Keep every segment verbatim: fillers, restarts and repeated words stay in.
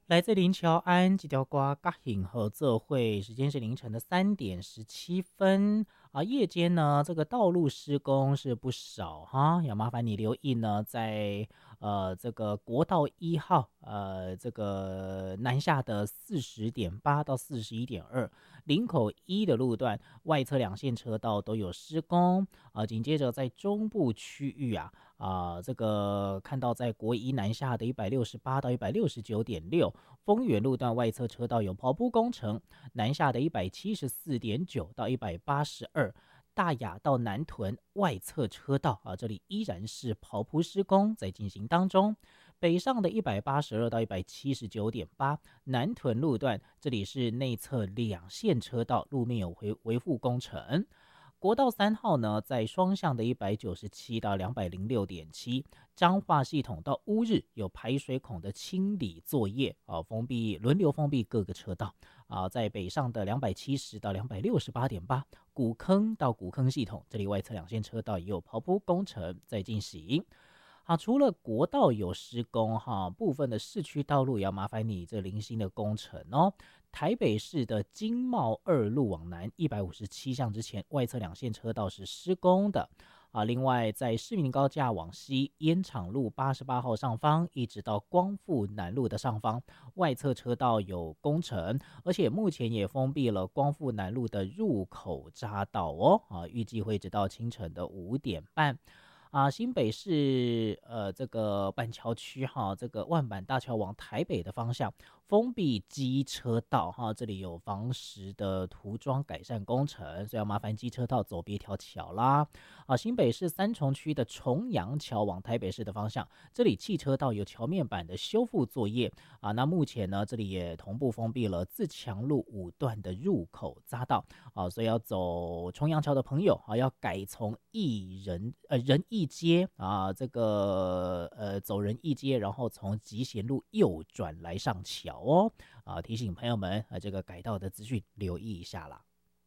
来自林乔安这条歌甲幸合作会，时间是凌晨的三点十七分啊。夜间呢，这个道路施工是不少哈，要麻烦你留意呢，在呃这个国道一号呃这个南下的四十点八到四十一点二林口一的路段外侧两线车道都有施工啊。紧接着在中部区域啊。啊、这个看到在国一南下的一百六十八到一百六十九点六，丰原路段外侧车道有刨铺工程，南下的一百七十四点九到一百八十二，大雅到南屯外侧车道啊，这里依然是刨铺施工在进行当中。北上的一百八十二到一百七十九点八，南屯路段这里是内侧两线车道，路面有维维护工程。国道三号呢，在双向的一百九十七到两百零六点七，彰化系统到乌日有排水孔的清理作业啊，封闭轮流封闭各个车道啊。在北上的两百七十到两百六十八点八，古坑到古坑系统，这里外侧两线车道也有刨铺工程在进行。啊，除了国道有施工哈，部分的市区道路也要麻烦你这零星的工程哦。台北市的经贸二路往南一百五十七巷之前，外侧两线车道是施工的啊。另外，在市民高架往西烟厂路八十八号上方，一直到光复南路的上方，外侧车道有工程，而且目前也封闭了光复南路的入口匝道哦。啊，预计会直到清晨的五点半。啊，新北市呃这个板桥区哈，这个万板大桥往台北的方向封闭机车道哈，这里有防石的涂装改善工程，所以要麻烦机车道走别条桥啦。啊，新北市三重区的重阳桥往台北市的方向，这里汽车道有桥面板的修复作业啊。那目前呢，这里也同步封闭了自强路五段的入口匝道啊，所以要走重阳桥的朋友啊，要改从义人呃仁义街啊，这个呃走仁义街，然后从集贤路右转来上桥哦。啊，提醒朋友们啊，这个改道的资讯留意一下啦。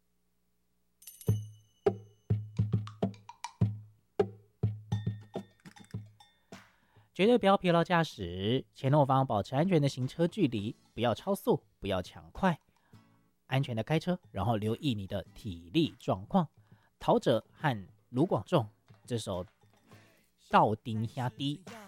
绝对不要疲劳驾驶，前后方保持安全的行车距离，不要超速，不要抢快，安全的开车，然后留意你的体力状况。陶喆和卢广仲这首《道丁兄弟》